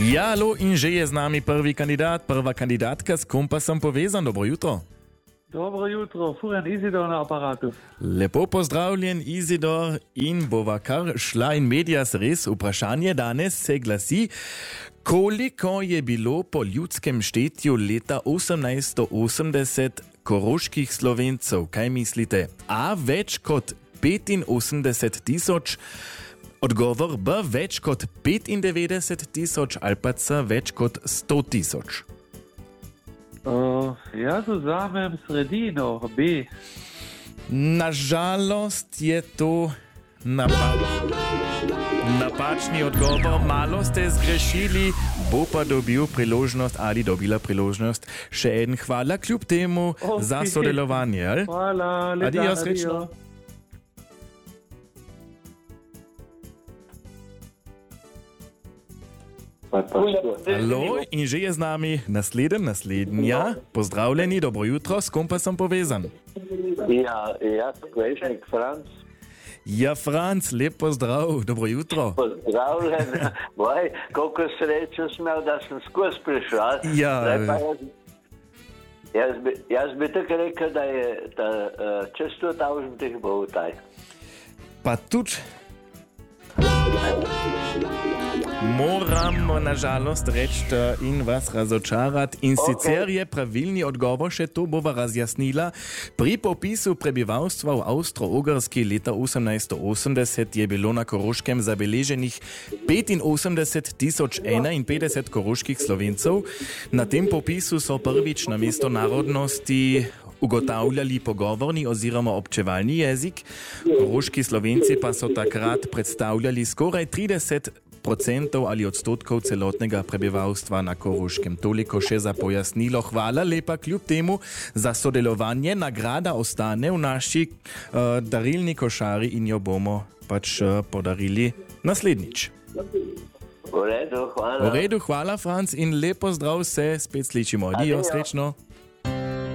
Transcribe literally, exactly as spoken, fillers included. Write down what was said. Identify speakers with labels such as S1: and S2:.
S1: Ja, alo, in že je z nami prvi kandidat, prva kandidatka, s kom pa sem povezan. Dobro jutro.
S2: Dobro jutro, Furan Izidor na aparatu.
S1: Lepo pozdravljen, Izidor, in bova kar šla in medias res. Vprašanje danes se glasi, koliko je bilo po ljudskem štetju leta osemnajststo osemdeset koroških Slovencev? Kaj mislite? A več kot petinosemdeset tisoč, odgovor B več kot petindevetdeset tisoč ali pa C več kot sto tisoč?
S2: Uh, jaz vzamem sredino, B.
S1: Nažalost je to napa napačni odgovor. Malo ste zgrešili, bo pa dobil priložnost ali dobila priložnost. Še en hvala kljub temu okay. za sodelovanje. Ali?
S2: Hvala, leta,
S1: adijo, srečno. Alo, in že je z nami nasleden, naslednja. Pozdravljeni, dobro jutro, s kom pa sem povezan?
S3: Ja, jaz Kvešnik, Franc.
S1: Ja, Franc, lep pozdrav, dobro jutro.
S3: Pozdravljen, boj, koliko sreče sem imel, da sem skozi prišel.
S1: Ja.
S3: Jaz, jaz, bi, jaz bi tako rekel, da je ta, uh, čez sto tavžnih bo v taj.
S1: Pa tudi... Moramo nažalost reči in vas razočarati. In okay. sicer je pravilni odgovor, še to bova razjasnila. Pri popisu prebivalstva v Avstro-Ogrski leta osemnajststo osemdeset je bilo na Koroškem zabeleženih petinosemdeset tisoč enainpetdeset koroških Slovencev. Na tem popisu so prvič namesto narodnosti ugotavljali pogovorni oziroma občevalni jezik. Koroški Slovenci pa so takrat predstavljali skoraj trideset procentov ali odstotkov celotnega prebivalstva na Koroškem. Toliko še za pojasnilo. Hvala lepa kljub temu za sodelovanje. Nagrada ostane v naši uh, darilni košari in jo bomo pač uh, podarili naslednjič.
S3: V redu, hvala.
S1: V redu, hvala, Franc, in lepo zdrav se, spet sličimo. Adijo, srečno.